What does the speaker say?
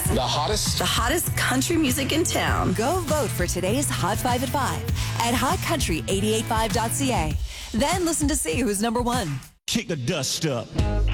The hottest? The hottest country music in town. Go vote for today's Hot 5 at 5 at hotcountry885.ca. Then listen to see who's number one. Kick the dust up.